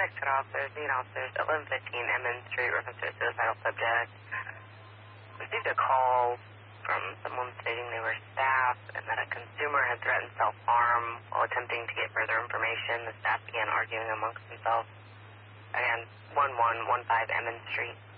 Connecticut officers, lead officers, 1115 Emmons Street, reference to a suicidal subject. Received a call from someone stating they were staff and that a consumer had threatened self-harm while attempting to get further information. The staff began arguing amongst themselves. Again, 1115 Emmons Street.